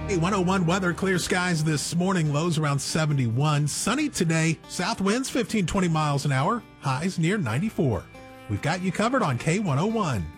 Hey, 101 weather, clear skies this morning, lows around 71. Sunny today, south winds 15-20 miles an hour, highs near 94. We've got you covered on K101.